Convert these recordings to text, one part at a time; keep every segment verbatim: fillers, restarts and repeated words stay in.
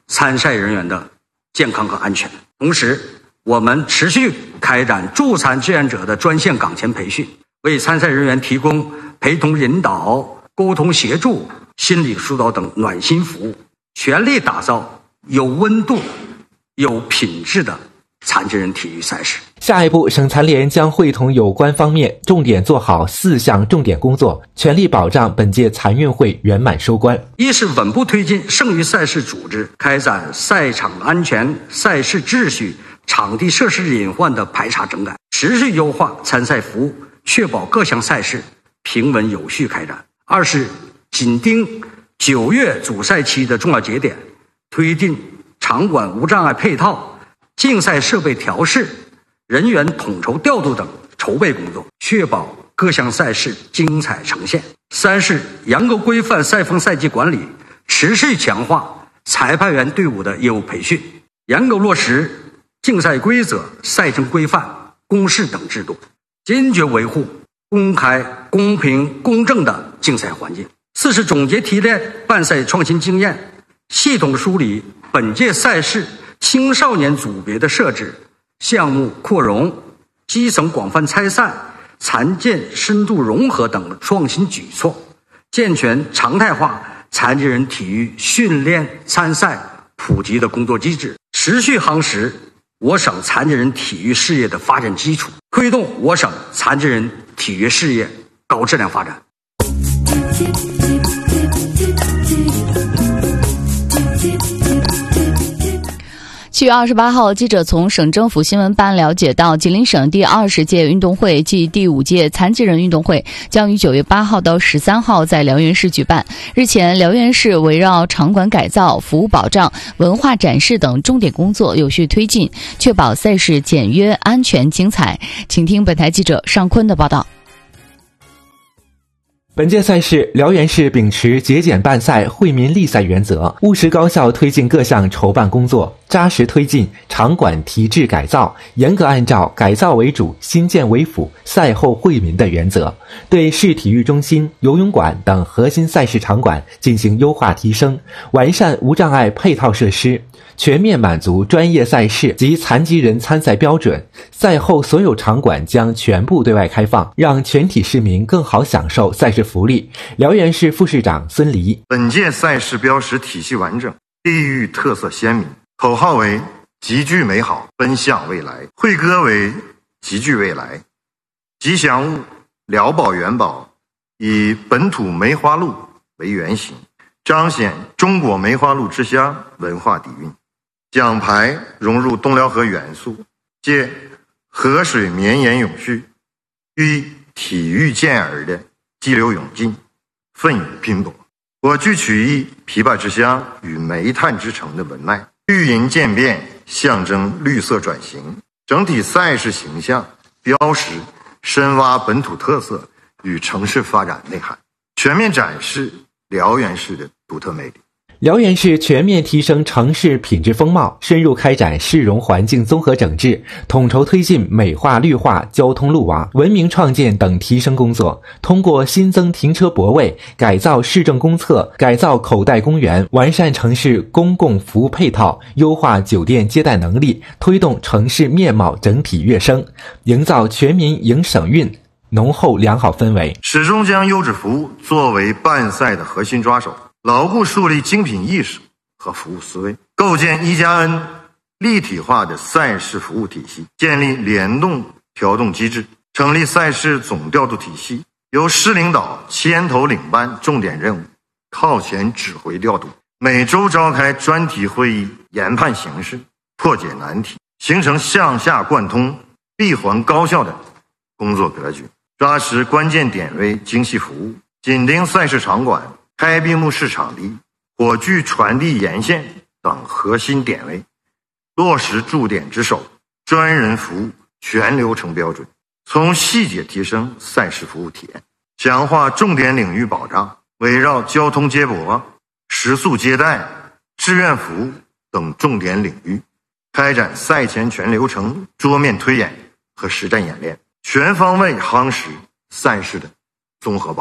参赛人员的健康和安全。同时，我们持续开展助残志愿者的专项岗前培训，为参赛人员提供陪同引导、沟通协助、心理疏导等暖心服务，全力打造有温度、有品质的残疾人体育赛事。 下一步，省残联将会同有关方面重点做好四项重点工作，全力保障本届残运会圆满收官。 一是稳步推进剩余赛事组织，开展赛场安全、赛事秩序、场地设施隐患的排查整改，持续优化参赛服务，确保各项赛事平稳有序开展。二是紧盯九月主赛期的重要节点，推进场馆无障碍配套、竞赛设备调试、人员统筹调度等筹备工作，确保各项赛事精彩呈现。三是严格规范赛风赛季管理，持续强化裁判员队伍的业务培训，严格落实竞赛规则、赛程规范、公示等制度，坚决维护公开、公平、公正的竞赛环境。四是总结提炼办赛创新经验，系统梳理本届赛事青少年组别的设置、项目扩容、基层广泛拆散、残健深度融合等创新举措，健全常态化残疾人体育训练参赛普及的工作机制，持续夯实我省残疾人体育事业的发展基础，推动我省残疾人体育事业高质量发展。 七月二十八号，记者从省政府新闻办了解到，吉林省第二十届运动会暨第五届残疾人运动会将于九月八号到十三号在辽源市举办。日前，辽源市围绕场馆改造、服务保障、文化展示等重点工作有序推进，确保赛事简约、安全、精彩。请听本台记者尚坤的报道。 本届赛事，辽源市秉持节俭办赛、惠民利赛原则，务实高效推进各项筹办工作，扎实推进场馆提质改造，严格按照改造为主、新建为辅、赛后惠民的原则，对市体育中心、游泳馆等核心赛事场馆进行优化提升，完善无障碍配套设施，全面满足专业赛事及残疾人参赛标准。赛后所有场馆将全部对外开放，让全体市民更好享受赛事福利。辽源市副市长孙黎： 本届赛事标识体系完整，地域特色鲜明，口号为集聚美好，奔向未来，会歌为集聚未来，吉祥物辽宝元宝以本土梅花鹿为原型，彰显中国梅花鹿之乡文化底蕴。奖牌融入东辽河元素，借河水绵延永续与体育健儿的激流勇进，奋勇拼搏。我具取意琵琶之乡与煤炭之城的文脉，绿银渐变，象征绿色转型。整体赛事形象标识深挖本土特色与城市发展内涵，全面展示辽源市的独特魅力。 辽源市全面提升城市品质风貌，深入开展市容环境综合整治，统筹推进美化绿化、交通路网、文明创建等提升工作。通过新增停车泊位、改造市政公厕、改造口袋公园，完善城市公共服务配套，优化酒店接待能力，推动城市面貌整体跃升，营造全民迎省运浓厚良好氛围。 始终将优质服务作为办赛的核心抓手，牢固树立精品意识和服务思维，构建一加 N 立体化的赛事服务体系，建立联动调动机制，成立赛事总调度体系，由市领导牵头领办重点任务，靠前指挥调度，每周召开专题会议，研判形势，破解难题，形成向下贯通、闭环高效的工作格局，抓实关键点位精细服务，紧盯赛事场馆、开闭幕式场地、火炬传递沿线等核心点位，落实驻点值守、专人服务全流程标准，从细节提升赛事服务体验，强化重点领域保障，围绕交通接驳、食宿接待、志愿服务等重点领域，开展赛前全流程桌面推演和实战演练，全方位夯实赛事的综合保障。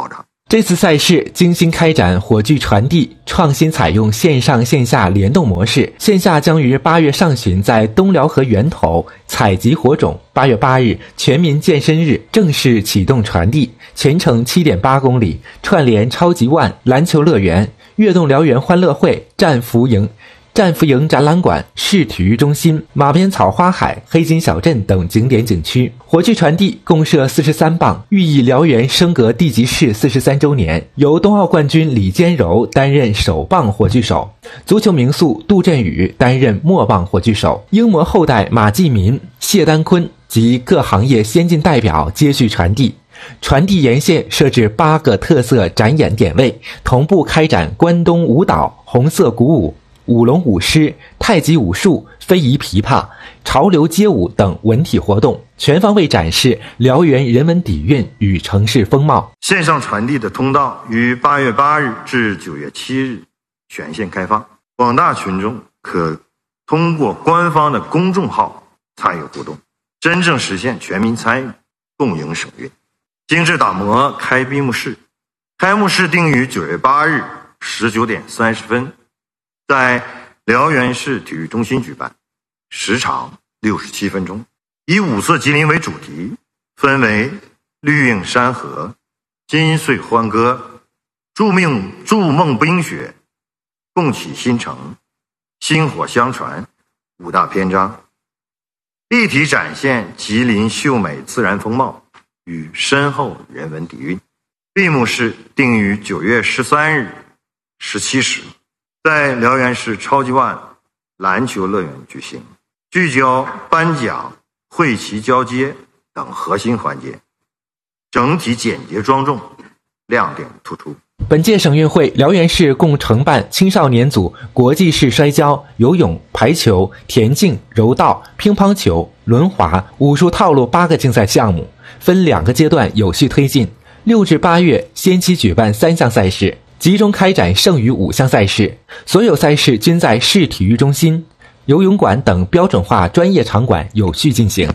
这次赛事精心开展火炬传递，创新采用线上线下联动模式。线下将于八月上旬在东辽河源头采集火种，八月八日全民健身日正式启动传递，全程 七点八公里，串联超级万、篮球乐园、跃动辽源欢乐会、战俘营、战俘营展览馆、市体育中心、马鞭草花海、黑金小镇等景点景区。火炬传递共设四十三棒，寓意辽源升格地级市四十三周年，由冬奥冠军李坚柔担任首棒火炬手，足球名宿杜振宇担任末棒火炬手，英模后代马继民、谢丹坤及各行业先进代表接续传递。传递沿线设置八个特色展演点位，同步开展关东舞蹈、红色鼓舞、舞龙舞狮、太极武术、非遗琵琶、潮流街舞等文体活动，全方位展示辽源人文底蕴与城市风貌。 线上传递的通道于八月八日至九月七日全线开放，广大群众可通过官方的公众号参与互动，真正实现全民参与，共赢省运。精致打磨开闭幕式，开幕式定于九月八日十九点三十分。在辽源市体育中心举办，时长六十七分钟，以五色吉林为主题，分为绿映山河、金穗欢歌、筑梦筑梦冰雪、共启新城、薪火相传五大篇章，立体展现吉林秀美自然风貌与深厚人文底蕴。闭幕式定于九月十三日十七时。在辽源市超级万篮球乐园举行，聚焦颁奖、会旗交接等核心环节，整体简洁庄重，亮点突出。 本届省运会，辽源市共承办青少年组国际式摔跤、游泳、排球、田径、柔道、乒乓球、轮滑、武术套路八个竞赛项目，分两个阶段有序推进。六至八月先期举办三项赛事，集中开展剩余五项赛事，所有赛事均在市体育中心、游泳馆等标准化专业场馆有序进行。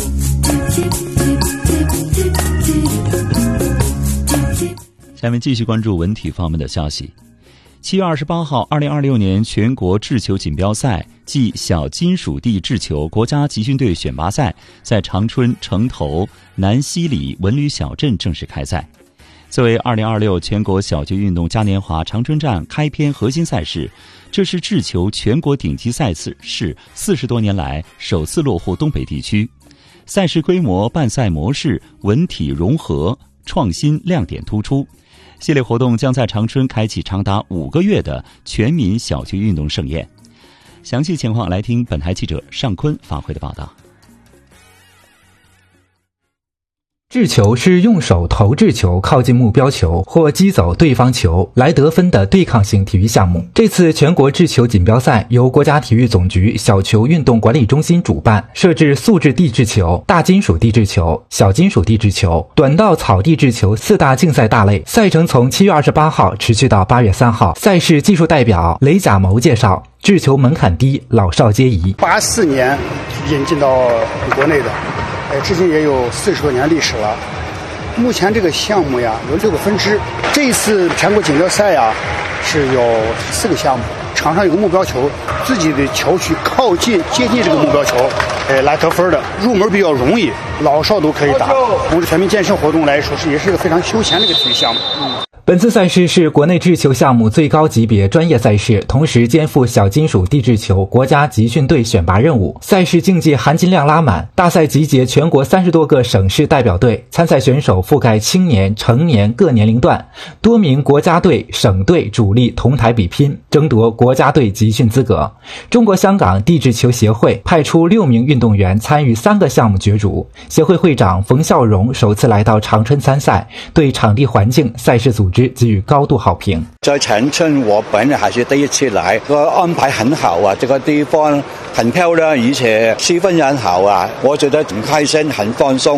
下面继续关注文体方面的消息。七月二十八号，二零二六年全国掷球锦标赛暨小金属地掷球国家集训队选拔赛在长春城头南西里文旅小镇正式开赛。作为二零二六全国小学运动嘉年华长春站开篇核心赛事，这是掷球全国顶级赛事是四十多年来首次落户东北地区。赛事规模、办赛模式、文体融合、创新亮点突出。系列活动将在长春开启长达五个月的全民小学运动盛宴。详细情况来听本台记者尚坤发回的报道。 掷球是用手投掷球靠近目标球或击走对方球来得分的对抗性体育项目。这次全国掷球锦标赛由国家体育总局小球运动管理中心主办，设置素质地掷球、大金属地掷球、小金属地掷球、短道草地掷球四大竞赛大类。赛程从七月二十八号持续到八月三号。赛事技术代表雷甲谋介绍，掷球门槛低，老少皆宜。 八四年引进到国内的，呃，至今也有四十多年历史了。目前这个项目呀有六个分支，这一次全国锦标赛呀是有四个项目，场上有个目标球，自己的球去靠近接近这个目标球，呃，来得分的。入门比较容易，老少都可以打。从全民健身活动来说，是也是一个非常休闲的一个体育项目。嗯。 本次赛事是国内掷球项目最高级别专业赛事，同时肩负小金属地掷球国家集训队选拔任务。赛事竞技含金量拉满，大赛集结全国三十多个省市代表队，参赛选手覆盖青年、成年各年龄段，多名国家队、省队主力同台比拼，争夺国家队集训资格。中国香港地掷球协会派出六名运动员参与三个项目角逐。协会会长冯孝荣首次来到长春参赛，对场地环境、赛事组织给予高度好评。 在长春我本人还是第一次来，这个安排很好啊，这个地方很漂亮，而且气氛很好啊，我觉得很开心很放松，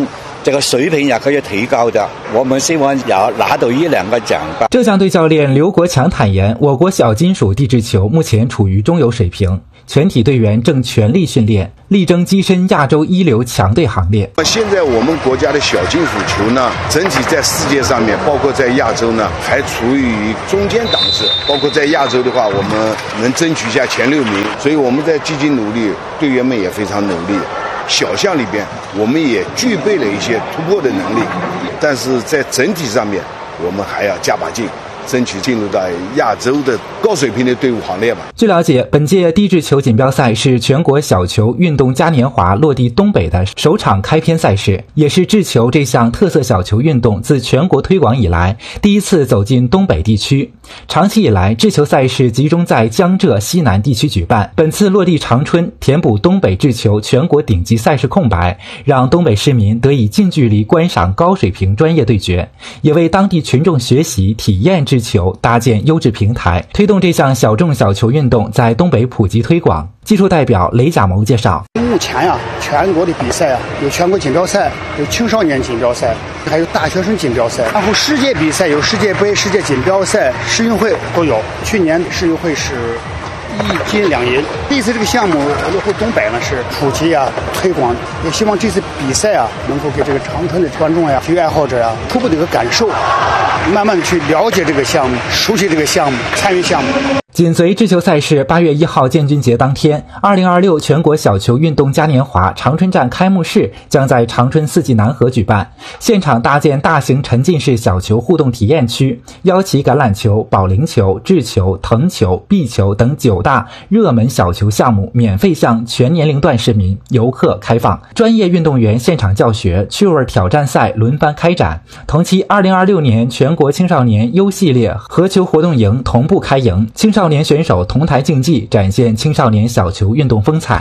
这个水平也可以提高的。我们希望有拿到一两个奖吧。 浙江队教练刘国强坦言，我国小金属地质球目前处于中游水平，全体队员正全力训练，力争跻身亚洲一流强队行列。 现在我们国家的小金属球呢，整体在世界上面，包括在亚洲呢，还处于中间档次。包括在亚洲的话，我们能争取一下前六名，所以我们在积极努力，队员们也非常努力。小项里边，我们也具备了一些突破的能力，但是在整体上面，我们还要加把劲，争取进入到亚洲的高水平的队伍行列吧。 据了解，本届地质球锦标赛是全国小球运动嘉年华落地东北的首场开篇赛事，也是制球这项特色小球运动自全国推广以来第一次走进东北地区。长期以来，制球赛事集中在江浙西南地区举办，本次落地长春，填补东北制球全国顶级赛事空白，让东北市民得以近距离观赏高水平专业对决，也为当地群众学习体验制球搭建优质平台，推动这项小众小球运动在东北普及推广。技术代表雷甲谋介绍， 目前呀，全国的比赛啊，有全国锦标赛，有青少年锦标赛，还有大学生锦标赛，然后世界比赛有世界杯、世界锦标赛、世运会都有。去年世运会是一金两银。这次这个项目落户东北呢，是普及啊、推广，也希望这次比赛啊，能够给这个长春的观众呀、体育爱好者啊，初步的一个感受，慢慢的去了解这个项目，熟悉这个项目，参与项目。 紧随制球赛事八月一号建军节当天，二零二六全国小球运动嘉年华长春站开幕式将在长春四季南河举办，现场搭建大型沉浸式小球互动体验区，邀其橄榄球、保龄球、掷球、藤球、壁球等九大热门小球项目免费向全年龄段市民、游客开放，专业运动员现场教学、趣味挑战赛轮番开展。同期二零二六年全国青少年优系列合球活动营同步开营，青少年选手同台竞技，展现青少年小球运动风采。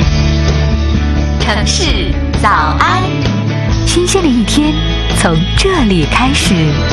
城市早安，新鲜的一天从这里开始。